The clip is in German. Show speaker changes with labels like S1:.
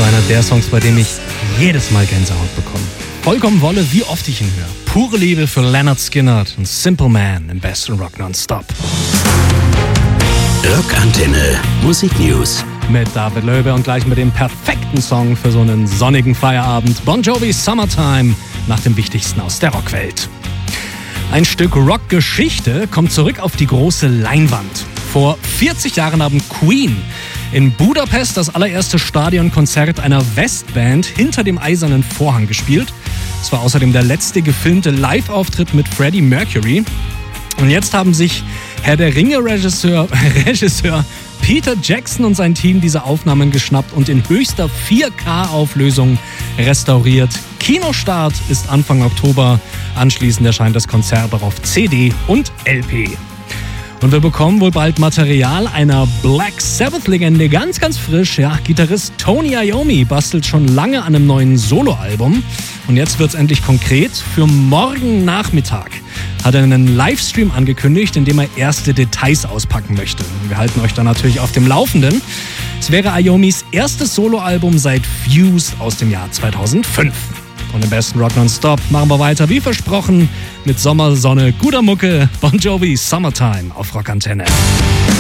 S1: so einer der Songs, bei dem ich jedes Mal Gänsehaut bekomme. Vollkommen Wolle, wie oft ich ihn höre. Pure Liebe für Lynyrd Skynyrd und Simple Man im besten Rock Nonstop.
S2: Rockantenne Musik News.
S1: Mit David Löbe und gleich mit dem perfekten Song für so einen sonnigen Feierabend. Bon Jovi Summertime nach dem Wichtigsten aus der Rockwelt. Ein Stück Rockgeschichte kommt zurück auf die große Leinwand. Vor 40 Jahren haben Queen in Budapest das allererste Stadionkonzert einer Westband hinter dem Eisernen Vorhang gespielt. Es war außerdem der letzte gefilmte Live-Auftritt mit Freddie Mercury. Und jetzt haben sich Herr der Ringe-Regisseur Peter Jackson und sein Team diese Aufnahmen geschnappt und in höchster 4K-Auflösung restauriert. Kinostart ist Anfang Oktober. Anschließend erscheint das Konzert auch auf CD und LP. Und wir bekommen wohl bald Material einer Black Sabbath-Legende, ganz, ganz frisch. Ja, Gitarrist Tony Iommi bastelt schon lange an einem neuen Soloalbum. Und jetzt wird's endlich konkret. Für morgen Nachmittag hat er einen Livestream angekündigt, in dem er erste Details auspacken möchte. Wir halten euch da natürlich auf dem Laufenden. Es wäre Iommis erstes Soloalbum seit Fused aus dem Jahr 2005. Und im besten Rock Nonstop machen wir weiter, wie versprochen, mit Sommersonne, guter Mucke, Bon Jovi Summertime auf Rockantenne.